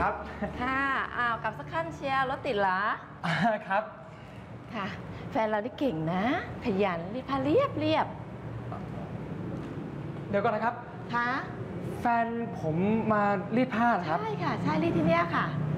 ครับค่ะกลับสักขั้นเชียร์รถติดเหรอครับค่ะแฟนเรานี่เก่งนะขยันรีดผ้าเรียบเดี๋ยวก่อนนะครับค่ะแฟนผมมารีดผ้าเหรอครับใช่ค่ะใช่รีดที่เนี้ยค่ะ